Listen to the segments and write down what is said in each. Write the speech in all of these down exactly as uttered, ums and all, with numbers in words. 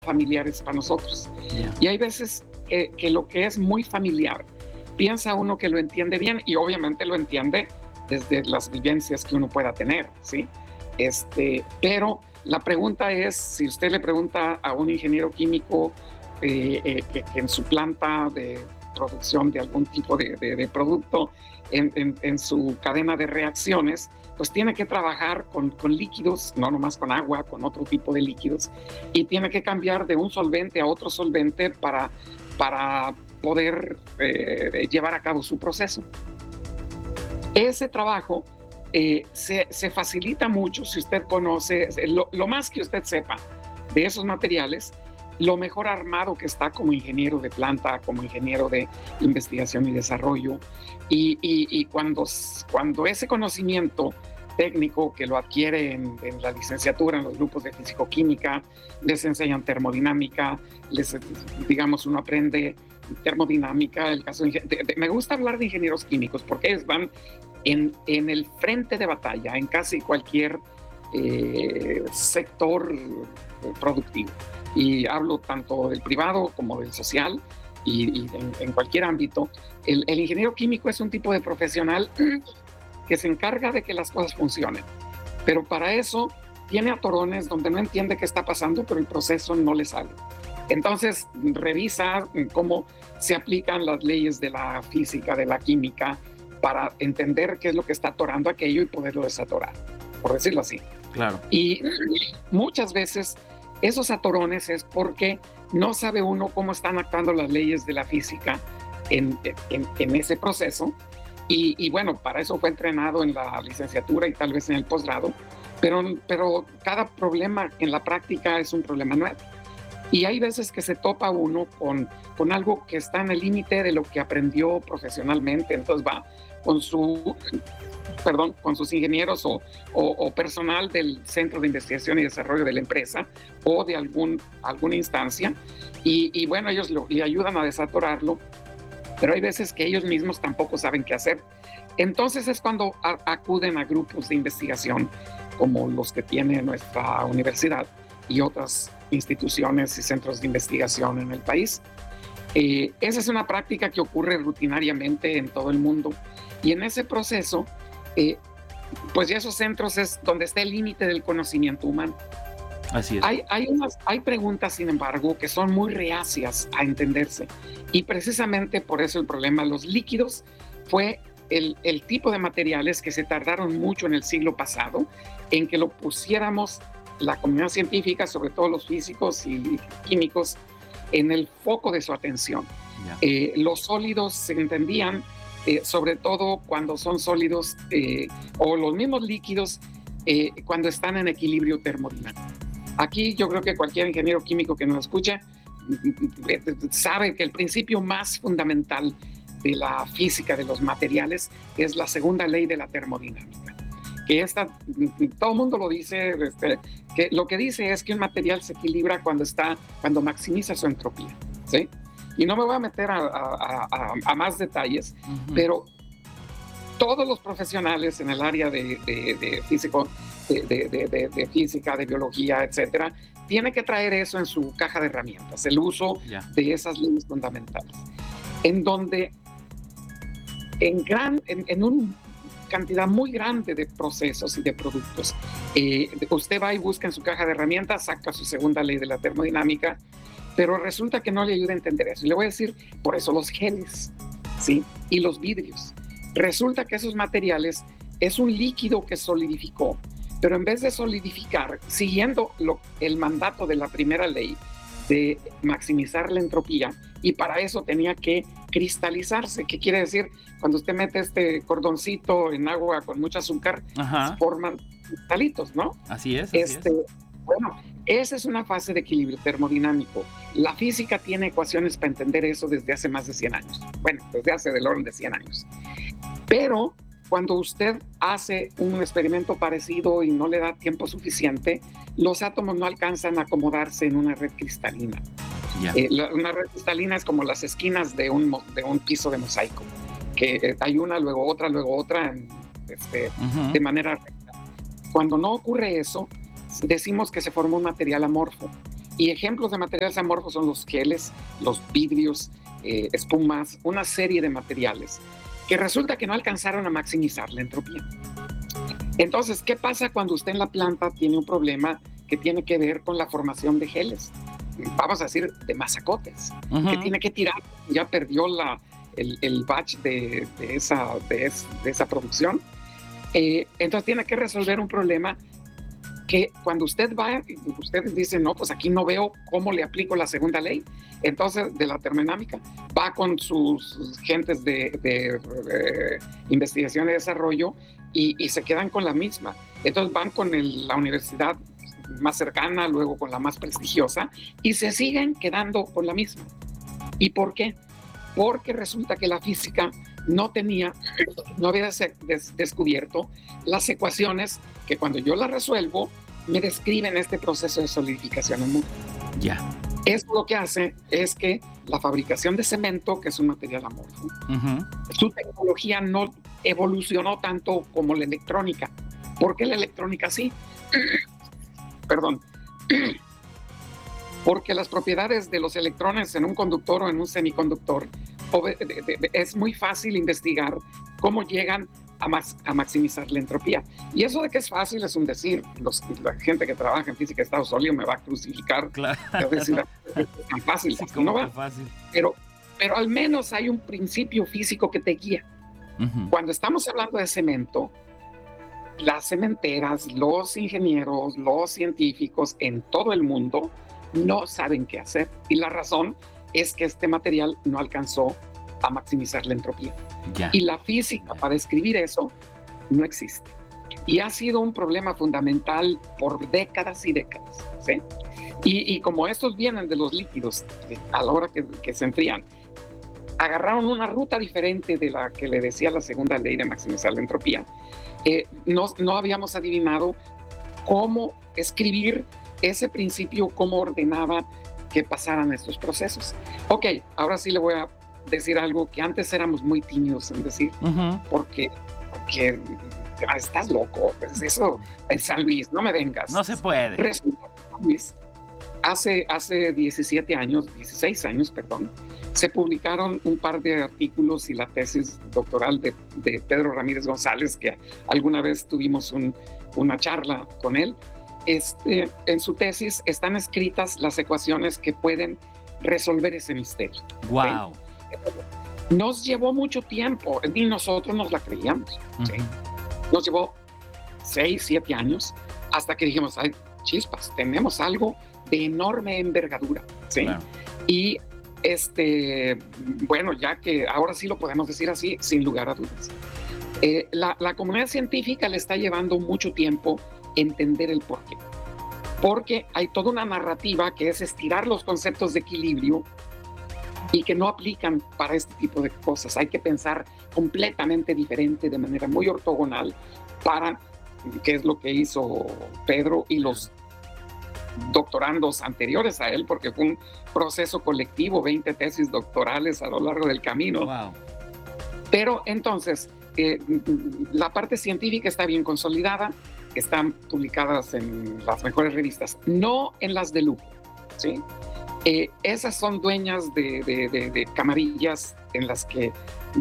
familiares para nosotros. Yeah. Y hay veces que, que lo que es muy familiar, piensa uno que lo entiende bien y obviamente lo entiende desde las vivencias que uno pueda tener, ¿sí? Este, pero la pregunta es, si usted le pregunta a un ingeniero químico eh, eh, que, que en su planta de producción de algún tipo de, de, de producto, en, en, en su cadena de reacciones, pues tiene que trabajar con, con líquidos, no nomás con agua, con otro tipo de líquidos, y tiene que cambiar de un solvente a otro solvente para, para poder eh, llevar a cabo su proceso. Ese trabajo eh, se, se facilita mucho si usted conoce, lo, lo más que usted sepa de esos materiales, lo mejor armado que está como ingeniero de planta, como ingeniero de investigación y desarrollo. Y, y, y cuando, cuando ese conocimiento técnico que lo adquiere en, en la licenciatura, en los grupos de físico-química, les enseñan termodinámica, les, digamos, uno aprende termodinámica, el caso de, de, de, me gusta hablar de ingenieros químicos porque ellos van en, en el frente de batalla, en casi cualquier eh, sector productivo. Y hablo tanto del privado como del social y, y en, en cualquier ámbito. El, el ingeniero químico es un tipo de profesional que se encarga de que las cosas funcionen, pero para eso tiene atorones donde no entiende qué está pasando, pero el proceso no le sale. Entonces revisa cómo se aplican las leyes de la física, de la química, para entender qué es lo que está atorando aquello y poderlo desatorar, por decirlo así. Claro. Y muchas veces esos atorones es porque no sabe uno cómo están actuando las leyes de la física en, en, en ese proceso. Y, y bueno, para eso fue entrenado en la licenciatura y tal vez en el posgrado, pero, pero cada problema en la práctica es un problema nuevo. Y hay veces que se topa uno con, con algo que está en el límite de lo que aprendió profesionalmente, entonces va con su... perdón, con sus ingenieros o, o, o personal del Centro de Investigación y Desarrollo de la empresa o de algún, alguna instancia y, y bueno, ellos lo, le ayudan a desatorarlo, pero hay veces que ellos mismos tampoco saben qué hacer. Entonces es cuando a, acuden a grupos de investigación como los que tiene nuestra universidad y otras instituciones y centros de investigación en el país. Eh, esa es una práctica que ocurre rutinariamente en todo el mundo y en ese proceso Eh, pues ya esos centros es donde está el límite del conocimiento humano. Así es. Hay, hay, unas, hay preguntas, sin embargo, que son muy reacias a entenderse. Y precisamente por eso el problema, los líquidos fue el, el tipo de materiales que se tardaron mucho en el siglo pasado en que lo pusiéramos la comunidad científica, sobre todo los físicos y químicos, en el foco de su atención. Yeah. Eh, los sólidos se entendían Eh, sobre todo cuando son sólidos eh, o los mismos líquidos eh, cuando están en equilibrio termodinámico. Aquí yo creo que cualquier ingeniero químico que nos escucha eh, sabe que el principio más fundamental de la física de los materiales es la segunda ley de la termodinámica. Que esta, todo el mundo lo dice, este, que lo que dice es que un material se equilibra cuando, está, cuando maximiza su entropía, ¿sí? Y no me voy a meter a, a, a, a más detalles, uh-huh. pero todos los profesionales en el área de, de, de, físico, de, de, de, de física, de biología, etcétera, tienen que traer eso en su caja de herramientas, el uso yeah. de esas leyes fundamentales, en donde en, gran, en, en una cantidad muy grande de procesos y de productos, eh, usted va y busca en su caja de herramientas, saca su segunda ley de la termodinámica, pero resulta que no le ayuda a entender eso. Y le voy a decir, por eso los geles, ¿sí? Y los vidrios. Resulta que esos materiales es un líquido que solidificó, pero en vez de solidificar, siguiendo lo, el mandato de la primera ley de maximizar la entropía, y para eso tenía que cristalizarse. ¿Qué quiere decir? Cuando usted mete este cordoncito en agua con mucho azúcar, Ajá. forman cristalitos, ¿no? Así es, así este, es. Bueno, esa es una fase de equilibrio termodinámico. La física tiene ecuaciones para entender eso desde hace más de cien años. Bueno, desde hace del orden de cien años. Pero cuando usted hace un experimento parecido y no le da tiempo suficiente, los átomos no alcanzan a acomodarse en una red cristalina. Yeah. Eh, la, una red cristalina es como las esquinas de un, de un piso de mosaico, que eh, hay una, luego otra, luego otra, en, este, uh-huh. de manera recta. Cuando no ocurre eso, decimos que se formó un material amorfo. Y ejemplos de materiales amorfos son los geles, los vidrios, eh, espumas, una serie de materiales que resulta que no alcanzaron a maximizar la entropía. Entonces, ¿qué pasa cuando usted en la planta tiene un problema que tiene que ver con la formación de geles? Vamos a decir, de masacotes, uh-huh. que tiene que tirar, ya perdió la, el, el batch de, de, esa, de, es, de esa producción. Eh, entonces tiene que resolver un problema que cuando usted va, ustedes dicen, no, pues aquí no veo cómo le aplico la segunda ley, entonces de la termodinámica, va con sus gentes de, de, de investigación y desarrollo y, y se quedan con la misma. Entonces van con el, la universidad más cercana, luego con la más prestigiosa, y se siguen quedando con la misma. ¿Y por qué? Porque resulta que la física no tenía, no había des- descubierto las ecuaciones que cuando yo las resuelvo me describen este proceso de solidificación en mundo. Ya. Esto lo que hace es que la fabricación de cemento, que es un material amorfo, uh-huh. su tecnología no evolucionó tanto como la electrónica. ¿Por qué la electrónica sí? Perdón. Porque las propiedades de los electrones en un conductor o en un semiconductor es muy fácil investigar cómo llegan a, max, a maximizar la entropía. Y eso de que es fácil es un decir. Los, la gente que trabaja en física de estado sólido me va a crucificar. Claro. Es decir, es tan fácil. Sí, no va. fácil. Pero, pero al menos hay un principio físico que te guía. Uh-huh. Cuando estamos hablando de cemento, las cementeras, los ingenieros, los científicos en todo el mundo no saben qué hacer. Y la razón es que este material no alcanzó a maximizar la entropía. Ya. Y la física para describir eso no existe. Y ha sido un problema fundamental por décadas y décadas, ¿sí? Y, y como estos vienen de los líquidos, a la hora que, que se enfrían, agarraron una ruta diferente de la que le decía la segunda ley de maximizar la entropía. Eh, no, no habíamos adivinado cómo escribir ese principio, cómo ordenaba que pasaran estos procesos. Ok, ahora sí le voy a decir algo que antes éramos muy tímidos en decir, uh-huh. porque, porque ah, estás loco, pues eso en San Luis, no me vengas. No se puede. Resulta, Luis, hace, hace diecisiete años, dieciséis años, perdón, se publicaron un par de artículos y la tesis doctoral de, de Pedro Ramírez González, que alguna vez tuvimos un, una charla con él. Este, en su tesis están escritas las ecuaciones que pueden resolver ese misterio. Wow. ¿Sí? Nos llevó mucho tiempo, ni nosotros nos la creíamos. Uh-huh. ¿Sí? Nos llevó seis, siete años hasta que dijimos, ay, chispas, tenemos algo de enorme envergadura. ¿Sí? Claro. Y este, bueno, ya que ahora sí lo podemos decir así, sin lugar a dudas. Eh, la, la comunidad científica le está llevando mucho tiempo entender el porqué. Porque hay toda una narrativa que es estirar los conceptos de equilibrio y que no aplican para este tipo de cosas. Hay que pensar completamente diferente, de manera muy ortogonal, para, que es lo que hizo Pedro y los doctorandos anteriores a él, porque fue un proceso colectivo, veinte tesis doctorales a lo largo del camino. Wow. Pero entonces, eh, la parte científica está bien consolidada, están publicadas en las mejores revistas, no en las de lujo, ¿sí? Eh, esas son dueñas de, de, de, de camarillas en las que,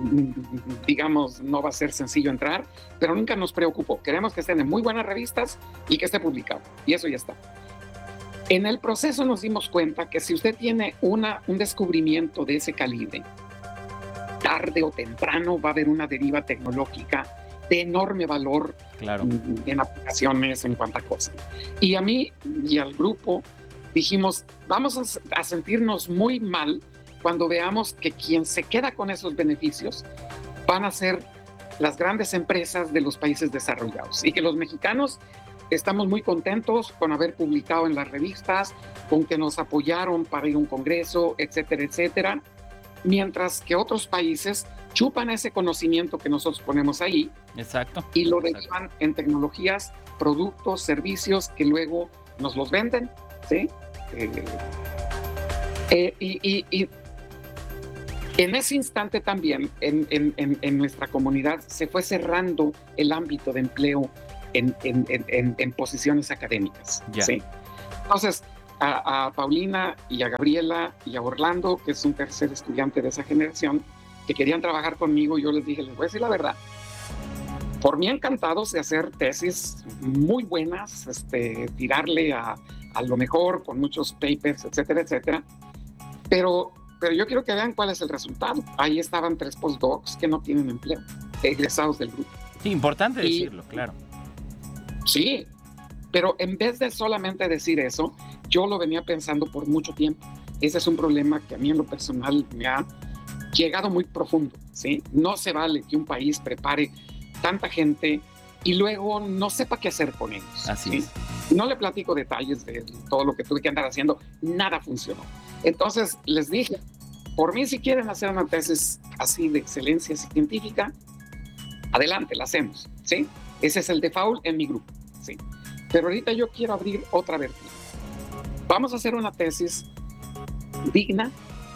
digamos, no va a ser sencillo entrar, pero nunca nos preocupó. Queremos que estén en muy buenas revistas y que esté publicado, y eso ya está. En el proceso nos dimos cuenta que si usted tiene una, un descubrimiento de ese calibre, tarde o temprano va a haber una deriva tecnológica de enorme valor, claro, en aplicaciones, en cuanta cosa. Y a mí y al grupo dijimos, vamos a, a sentirnos muy mal cuando veamos que quien se queda con esos beneficios van a ser las grandes empresas de los países desarrollados, y que los mexicanos estamos muy contentos con haber publicado en las revistas, con que nos apoyaron para ir a un congreso, etcétera, etcétera, mientras que otros países chupan ese conocimiento que nosotros ponemos ahí. Exacto. Y lo derivan en tecnologías, productos, servicios que luego nos los venden, ¿sí? Eh, eh, y, y, y en ese instante también en, en, en, en nuestra comunidad se fue cerrando el ámbito de empleo en, en, en, en posiciones académicas, yeah. ¿sí? Entonces, a, a Paulina y a Gabriela y a Orlando, que es un tercer estudiante de esa generación, que querían trabajar conmigo, yo les dije, les voy a decir la verdad, por mí encantados de hacer tesis muy buenas, este, tirarle a, a lo mejor con muchos papers, etcétera, etcétera, pero, pero yo quiero que vean cuál es el resultado. Ahí estaban tres postdocs que no tienen empleo, egresados del grupo. Sí, importante Y, decirlo, claro. Sí, pero en vez de solamente decir eso, yo lo venía pensando por mucho tiempo. Ese es un problema que a mí en lo personal me ha llegado muy profundo, ¿sí? No se vale que un país prepare tanta gente y luego no sepa qué hacer con ellos. Así ¿sí? es. No le platico detalles de todo lo que tuve que andar haciendo, nada funcionó. Entonces les dije, por mí si quieren hacer una tesis así de excelencia científica, adelante, la hacemos, ¿sí? Ese es el default en mi grupo, ¿sí? Pero ahorita yo quiero abrir otra vertiente. Vamos a hacer una tesis digna,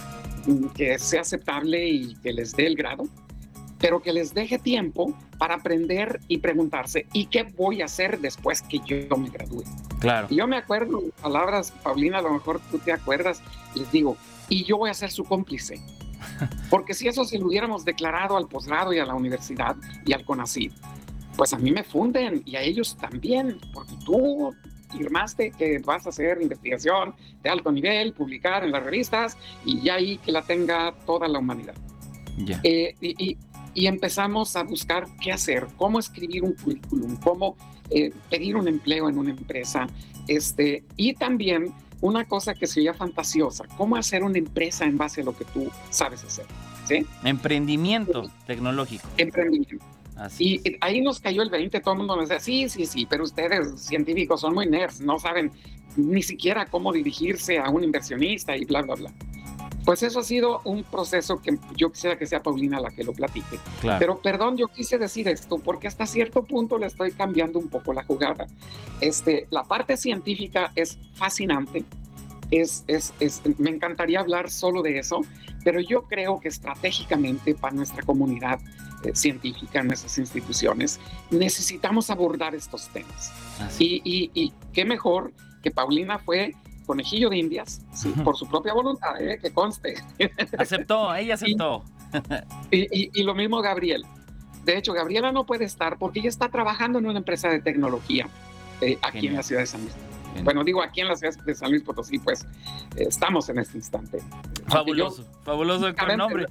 que sea aceptable y que les dé el grado, pero que les deje tiempo para aprender y preguntarse, ¿y qué voy a hacer después que yo me gradúe? Claro. Y yo me acuerdo, palabras, Paulina, a lo mejor tú te acuerdas, les digo, y yo voy a ser su cómplice. Porque si eso se lo hubiéramos declarado al posgrado y a la universidad y al CONACYT, pues a mí me funden y a ellos también, porque tú firmaste que vas a hacer investigación de alto nivel, publicar en las revistas y ya ahí que la tenga toda la humanidad. Yeah. Eh, y, y, y empezamos a buscar qué hacer, cómo escribir un currículum, cómo eh, pedir un empleo en una empresa, este, y también una cosa que se oía fantasiosa, cómo hacer una empresa en base a lo que tú sabes hacer, ¿sí? Emprendimiento tecnológico. Emprendimiento. Así Y es. ahí nos cayó el veinte, todo el mundo nos decía, sí, sí, sí, pero ustedes científicos son muy nerds, no saben ni siquiera cómo dirigirse a un inversionista y bla, bla, bla. Pues eso ha sido un proceso que yo quisiera que sea Paulina la que lo platique. Claro. Pero perdón, yo quise decir esto porque hasta cierto punto le estoy cambiando un poco la jugada. Este, la parte científica es fascinante, es, es, es, me encantaría hablar solo de eso, pero yo creo que estratégicamente para nuestra comunidad eh, científica, nuestras instituciones, necesitamos abordar estos temas. Así. Y, y, y qué mejor que Paulina fue conejillo de indias, sí, uh-huh. por su propia voluntad, ¿eh? Que conste. Aceptó, ella aceptó. Y, y, y lo mismo Gabriel. De hecho, Gabriela no puede estar porque ella está trabajando en una empresa de tecnología eh, aquí Genial. En la ciudad de San Luis. Genial. Bueno, digo aquí en la ciudad de San Luis Potosí, pues eh, estamos en este instante. Fabuloso, yo, fabuloso el nombre.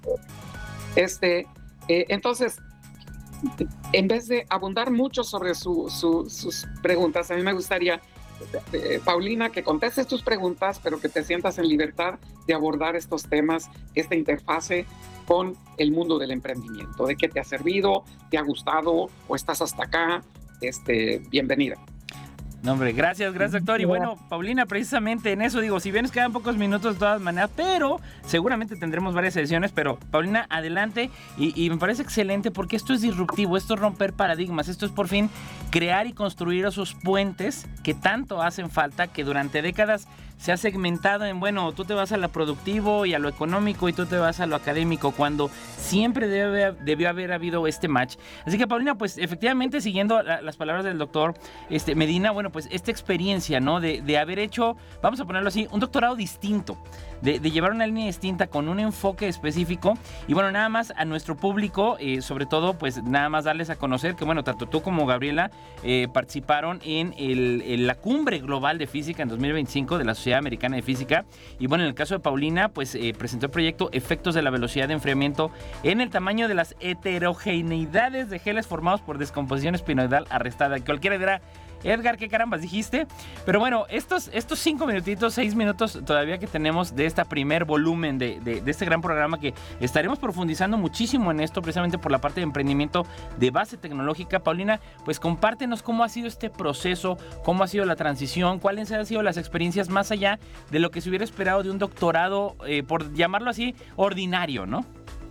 Este, eh, entonces, en vez de abundar mucho sobre su, su, sus preguntas, a mí me gustaría Eh, Paulina, que contestes tus preguntas, pero que te sientas en libertad de abordar estos temas, esta interfase con el mundo del emprendimiento. ¿De qué te ha servido? ¿Te ha gustado? ¿O estás hasta acá? Este, bienvenida. No, hombre, gracias, gracias, doctor. Y bueno, Paulina, precisamente en eso digo, si bien nos quedan pocos minutos de todas maneras, pero seguramente tendremos varias sesiones, pero Paulina, adelante, y, y me parece excelente porque esto es disruptivo, esto es romper paradigmas, esto es por fin crear y construir esos puentes que tanto hacen falta, que durante décadas se ha segmentado en, bueno, tú te vas a lo productivo y a lo económico y tú te vas a lo académico, cuando siempre debe, debió haber habido este match. Así que, Paulina, pues efectivamente, siguiendo la, las palabras del doctor este, Medina, bueno, pues esta experiencia, ¿no? De, de haber hecho, vamos a ponerlo así, un doctorado distinto, de, de llevar una línea distinta con un enfoque específico. Y bueno, nada más a nuestro público, eh, sobre todo, pues nada más darles a conocer que, bueno, tanto tú como Gabriela eh, participaron en, el, en la Cumbre Global de Física en dos mil veinticinco de la Sociedad Americana de Física. Y bueno, en el caso de Paulina, pues eh, presentó el proyecto Efectos de la Velocidad de Enfriamiento en el tamaño de las heterogeneidades de geles formados por descomposición espinoidal arrestada. Cualquiera dirá, Edgar, ¿qué carambas dijiste? Pero bueno, estos, estos cinco minutitos, seis minutos todavía que tenemos de este primer volumen de, de, de este gran programa, que estaremos profundizando muchísimo en esto, precisamente por la parte de emprendimiento de base tecnológica. Paulina, pues compártenos cómo ha sido este proceso, cómo ha sido la transición, cuáles han sido las experiencias más allá de lo que se hubiera esperado de un doctorado, eh, por llamarlo así, ordinario, ¿no?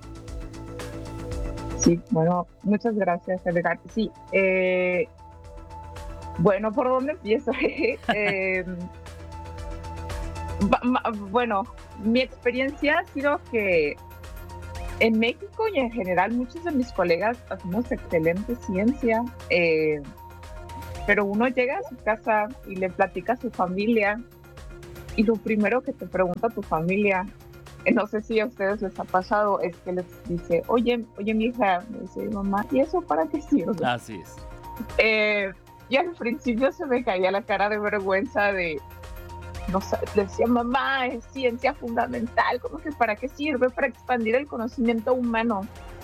Sí, bueno, muchas gracias, Edgar. Sí, eh... Bueno, ¿por dónde empiezo? eh, bueno, mi experiencia ha sido que en México y en general muchos de mis colegas hacemos excelente ciencia, eh, pero uno llega a su casa y le platica a su familia y lo primero que te pregunta tu familia, eh, no sé si a ustedes les ha pasado, es que les dice, oye, oye mi hija, me dice mi mamá, ¿y eso para qué sirve? Así es. Eh, y al principio se me caía la cara de vergüenza de, no sé, decía, mamá, es ciencia fundamental, ¿cómo que para qué sirve? Para expandir el conocimiento humano.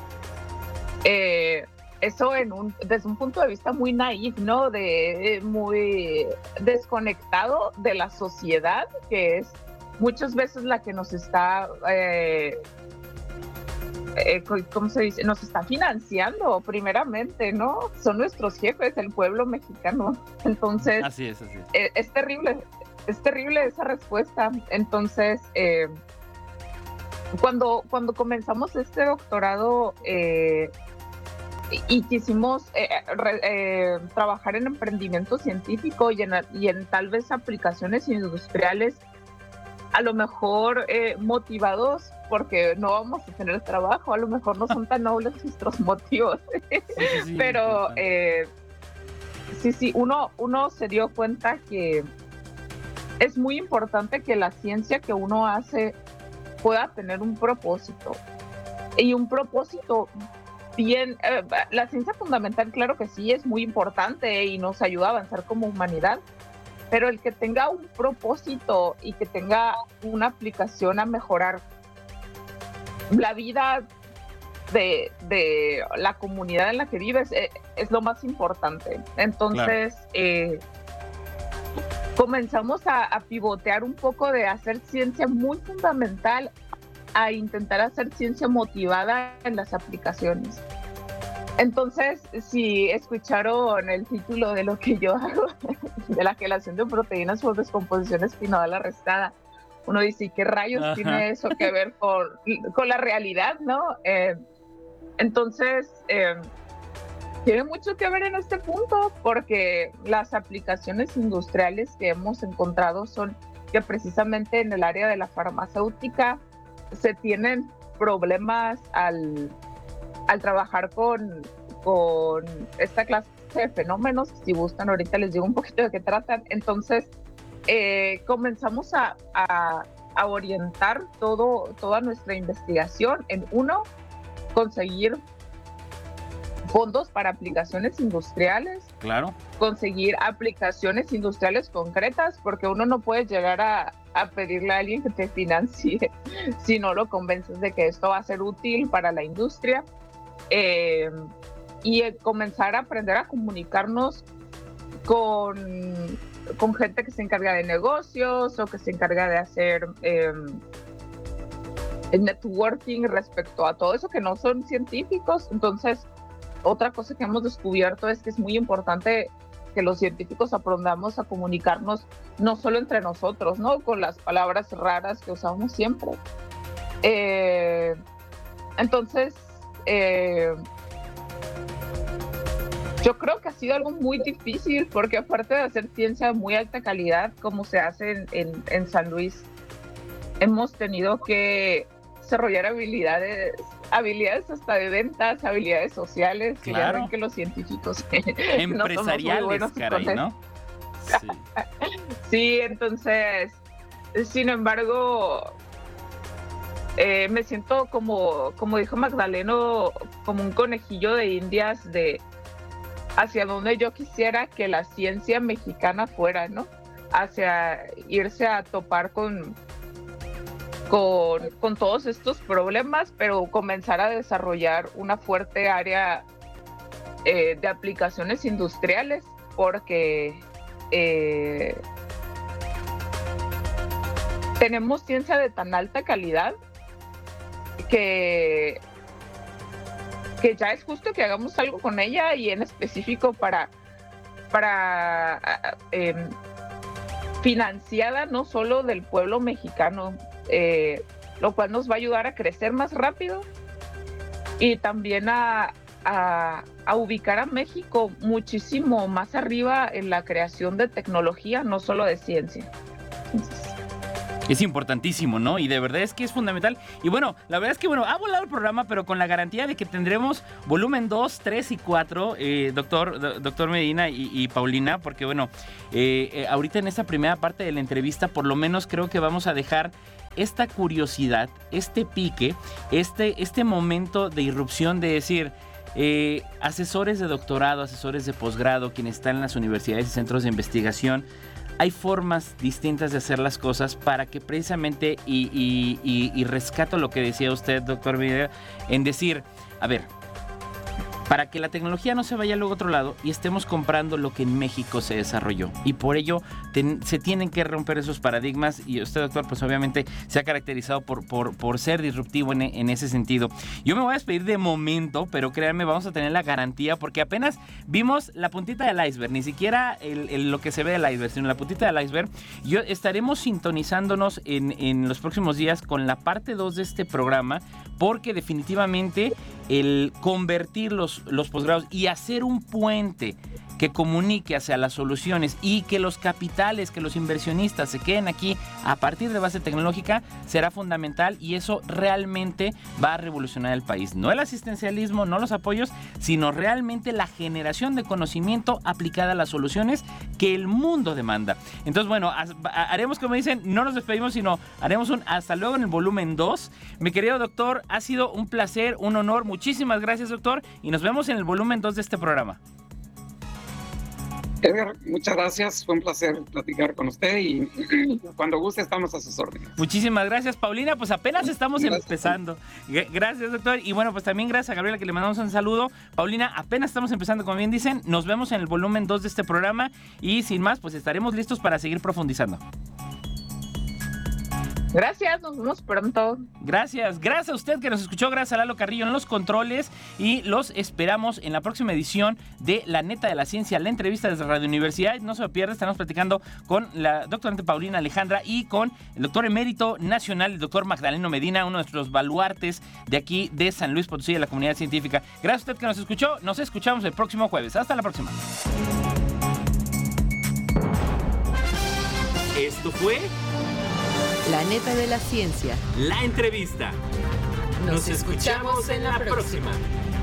Eh, eso en un, desde un punto de vista muy naif, ¿no? De, muy desconectado de la sociedad, que es muchas veces la que nos está, eh, eh, ¿cómo se dice? Nos está financiando primeramente, ¿no? Son nuestros jefes, el pueblo mexicano. Entonces, así es, así es. Eh, es terrible, es terrible esa respuesta. Entonces, eh, cuando, cuando comenzamos este doctorado, eh, y quisimos eh, re, eh, trabajar en emprendimiento científico y en, y en tal vez aplicaciones industriales, a lo mejor eh, motivados porque no vamos a tener trabajo, a lo mejor no son tan nobles nuestros motivos, sí, sí, sí, pero eh, sí, sí, uno, uno se dio cuenta que es muy importante que la ciencia que uno hace pueda tener un propósito, y un propósito bien, eh, la ciencia fundamental, claro que sí, es muy importante y nos ayuda a avanzar como humanidad, pero el que tenga un propósito y que tenga una aplicación a mejorar la vida de, de la comunidad en la que vives es, es lo más importante. Entonces, claro. eh, comenzamos a, a pivotear un poco de hacer ciencia muy fundamental a intentar hacer ciencia motivada en las aplicaciones. Entonces, si escucharon el título de lo que yo hago, de la gelación de proteínas por descomposición espinodal arrestada, uno dice, ¿qué rayos Ajá. tiene eso que ver con, con la realidad, no? Eh, entonces, eh, tiene mucho que ver en este punto, porque las aplicaciones industriales que hemos encontrado son que precisamente en el área de la farmacéutica se tienen problemas al, al trabajar con, con esta clase de fenómenos. Si gustan, ahorita les digo un poquito de qué tratan. Entonces, eh, comenzamos a, a, a orientar todo, toda nuestra investigación en, uno, conseguir fondos para aplicaciones industriales. Claro. Conseguir aplicaciones industriales concretas, porque uno no puede llegar a, a pedirle a alguien que te financie si no lo convences de que esto va a ser útil para la industria. Eh, y eh, comenzar a aprender a comunicarnos con, con gente que se encarga de negocios o que se encarga de hacer eh, networking respecto a todo eso que no son científicos. Entonces, otra cosa que hemos descubierto es que es muy importante que los científicos aprendamos a comunicarnos no solo entre nosotros, ¿no? Con las palabras raras que usamos siempre. Eh, entonces, eh, yo creo que ha sido algo muy difícil, porque aparte de hacer ciencia de muy alta calidad, como se hace en, en, en San Luis, hemos tenido que desarrollar habilidades, habilidades hasta de ventas, habilidades sociales, que claro. ya ven que los científicos empresariales, no buenos caray, ¿no? Sí. Sí, entonces, sin embargo, eh, me siento como, como dijo Magdaleno, como un conejillo de indias de hacia donde yo quisiera que la ciencia mexicana fuera, ¿no? Hacia irse a topar con Con, con todos estos problemas, pero comenzar a desarrollar una fuerte área eh, de aplicaciones industriales, porque eh, tenemos ciencia de tan alta calidad que, que ya es justo que hagamos algo con ella, y en específico para, para eh, financiada no solo del pueblo mexicano, Eh, lo cual nos va a ayudar a crecer más rápido y también a, a, a ubicar a México muchísimo más arriba en la creación de tecnología, no solo de ciencia. Es importantísimo, ¿no? Y de verdad es que es fundamental. Y bueno, la verdad es que, bueno, ha volado el programa, pero con la garantía de que tendremos volumen dos, tres y cuatro, eh, doctor, do, doctor Medina y, y Paulina, porque, bueno, eh, eh, ahorita en esta primera parte de la entrevista, por lo menos creo que vamos a dejar esta curiosidad, este pique, este, este momento de irrupción de decir... Eh, asesores de doctorado, asesores de posgrado, quienes están en las universidades y centros de investigación, hay formas distintas de hacer las cosas para que precisamente, y, y, y, y rescato lo que decía usted, doctor Vidal, en decir, a ver, para que la tecnología no se vaya luego a otro lado y estemos comprando lo que en México se desarrolló. Y por ello ten, se tienen que romper esos paradigmas, y usted, doctor, pues obviamente se ha caracterizado por, por, por ser disruptivo en, en ese sentido. Yo me voy a despedir de momento, pero créanme, vamos a tener la garantía, porque apenas vimos la puntita del iceberg, ni siquiera el, el, lo que se ve del iceberg, sino la puntita del iceberg. Yo estaremos sintonizándonos en, en los próximos días con la parte dos de este programa, porque definitivamente el convertir los, los posgrados y hacer un puente que comunique hacia las soluciones y que los capitales, que los inversionistas se queden aquí a partir de base tecnológica será fundamental, y eso realmente va a revolucionar el país. No el asistencialismo, no los apoyos, sino realmente la generación de conocimiento aplicada a las soluciones que el mundo demanda. Entonces, bueno, haremos, como dicen, no nos despedimos, sino haremos un hasta luego en el volumen dos. Mi querido doctor, ha sido un placer, un honor. Muchísimas gracias, doctor, y nos vemos en el volumen dos de este programa. Edgar, muchas gracias, fue un placer platicar con usted, y cuando guste estamos a sus órdenes. Muchísimas gracias, Paulina, pues apenas estamos gracias. empezando. Gracias, doctor, y bueno, pues también gracias a Gabriela, que le mandamos un saludo. Paulina, apenas estamos empezando, como bien dicen, nos vemos en el volumen dos de este programa, y sin más, pues estaremos listos para seguir profundizando. Gracias, nos vemos pronto. Gracias, gracias a usted que nos escuchó, gracias a Lalo Carrillo en los controles, y los esperamos en la próxima edición de La Neta de la Ciencia, la entrevista desde Radio Universidad. No se lo pierda, estamos platicando con la doctorante Paulina Alejandra y con el doctor emérito nacional, el doctor Magdaleno Medina, uno de nuestros baluartes de aquí de San Luis Potosí, de la comunidad científica. Gracias a usted que nos escuchó, nos escuchamos el próximo jueves. Hasta la próxima. Esto fue La Neta de la Ciencia, la entrevista. Nos escuchamos en la próxima.